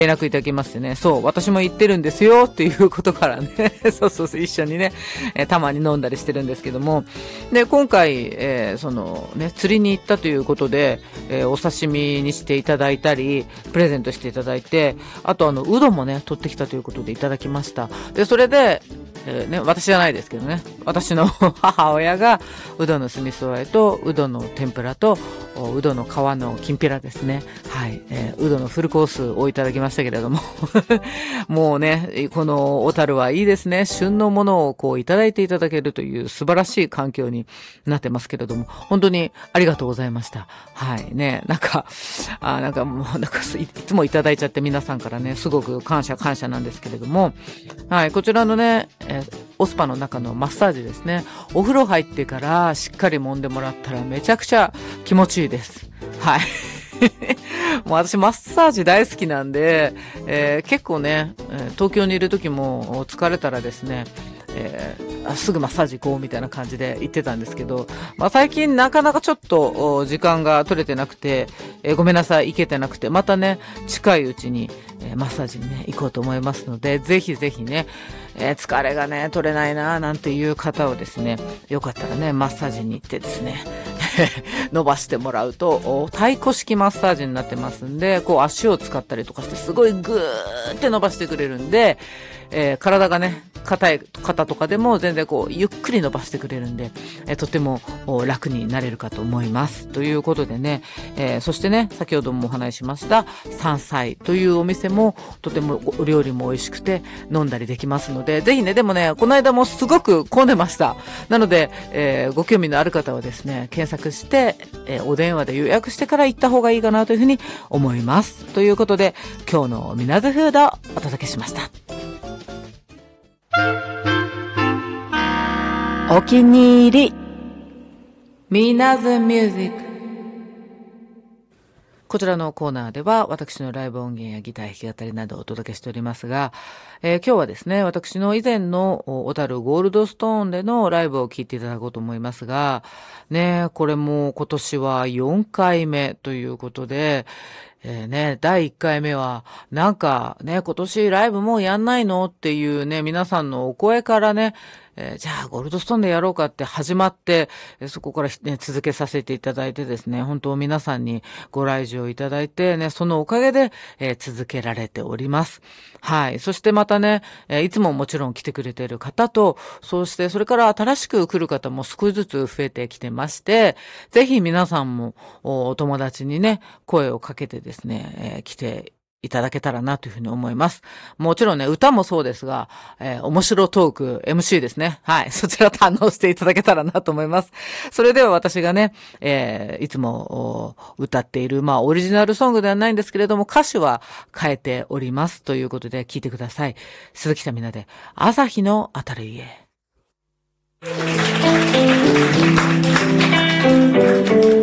連絡いただきましてね、そう、私も行ってるんですよ、っていうことからね、そうそうそう、一緒にね、たまに飲んだりしてるんですけども、で、今回、釣りに行ったということで、お刺身にしていただいたり、プレゼントしていただいて、あとウドもね、取ってきたということでいただきました。で、それで、私じゃないですけどね、私の母親が、うどの酢味噌和えと、うどの天ぷらと、うどの皮のきんぴらですね。はい。うどのフルコースをいただきましたけれども。もうね、この小樽はいいですね。旬のものをこういただいていただけるという素晴らしい環境になってますけれども、本当にありがとうございました。はい。ね、なんかいつもいただいちゃって皆さんからね、すごく感謝なんですけれども、はい。こちらのね、オスパの中のマッサージですね。お風呂入ってからしっかり揉んでもらったらめちゃくちゃ気持ちいいです。はい。もう私マッサージ大好きなんで、結構ね、東京にいる時も疲れたらですね、すぐマッサージ行こうみたいな感じで行ってたんですけど、最近なかなかちょっと時間が取れてなくて、ごめんなさい、行けてなくて、またね、近いうちに、マッサージにね、行こうと思いますので、ぜひぜひね、疲れがね、取れないな、なんていう方をですね、よかったらね、マッサージに行ってですね、伸ばしてもらうと、太鼓式マッサージになってますんで、こう足を使ったりとかしてすごいグーって伸ばしてくれるんで、体がね、硬い方とかでも全然こうゆっくり伸ばしてくれるんで、とても楽になれるかと思います。ということでね、そしてね、先ほどもお話ししました山菜というお店もとてもお料理も美味しくて飲んだりできますので、ぜひね、でもね、この間もすごく混んでました。なので、ご興味のある方はですね、検索して、お電話で予約してから行った方がいいかなというふうに思います。ということで、今日のみなずフードをお届けしました。お気に入りみなずミュージック。こちらのコーナーでは私のライブ音源やギター弾き語りなどをお届けしておりますが、今日はですね、私の以前の小樽ゴールドストーンでのライブを聴いていただこうと思いますが、ね、これも今年は4回目ということで、第1回目は、なんかね、今年ライブもうやんないのっていうね、皆さんのお声からね、じゃあゴールドストーンでやろうかって始まって、そこから、ね、続けさせていただいてですね、本当皆さんにご来場いただいてね、そのおかげで、続けられております。はい。そしてまたね、いつももちろん来てくれている方と、そしてそれから新しく来る方も少しずつ増えてきてまして、ぜひ皆さんもお友達にね、声をかけてですね、来ていただけたらなというふうに思います。もちろんね、歌もそうですが、面白トーク、MC ですね。はい。そちら堪能していただけたらなと思います。それでは私がね、いつも歌っている、オリジナルソングではないんですけれども、歌詞は変えております。ということで聞いてください。鈴木みなで、朝日の当たる家。